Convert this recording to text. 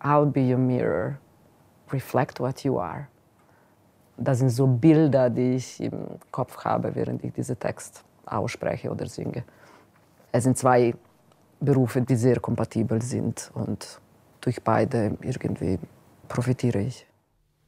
I'll be your mirror, reflect what you are. Das sind so Bilder, die ich im Kopf habe, während ich diesen Text ausspreche oder singe. Es sind zwei Berufe, die sehr kompatibel sind und durch beide irgendwie profitiere ich.